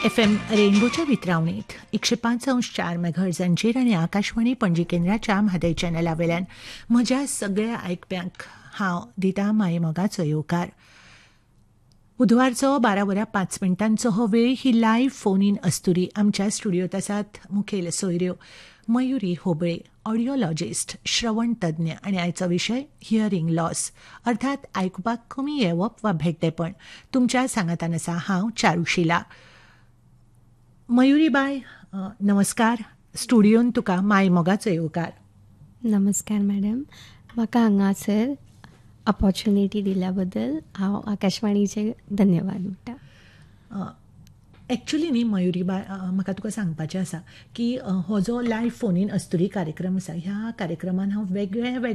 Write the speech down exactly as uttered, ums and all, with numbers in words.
F M रेनबोच्या वितरावणीत एकशे पांच अंश चार मेगाहर्ट्झांचेर आनी आकाशवाणी पणजी केंद्राच्या म्हादय चॅनला वेल्यान म्हज्या सगळ्या आयकप्यांक हांव दिता माये मोगाचो येवकार. बुधवारचो बारा वरां पांच मिनटांचो हो वेळ. ही लायव्ह फोन इन अस्तुरी. आमच्या स्टुडियोत आसात मुखेल सोयऱ्यो मयुरी होबळे, ऑडिओलॉजिस्ट, श्रवण तज्ञ, आनी आयचो विशय हियरिंग लॉस अर्थात आयकुपाक कमी येवप वा भेड्डेपण. तुमच्या सांगातान आसा हांव चारुशिला. मयुरीबाय, नमस्कार. स्टुडियोन तुका माय मोगाचो येवकार. नमस्कार मॅडम. म्हाका हांगासर ऑपॉर्च्युनिटी दिल्या बद्दल हांव आकाशवाणीचे धन्यवाद म्हणटा. एक्चुली न्ही मयुरीबाय, म्हाका तुका सांगपाचें आसा की हो जो लायव्ह फोन इन अस्तुरी कार्यक्रम आसा, ह्या कार्यक्रमान हांव वेगळे वेगळे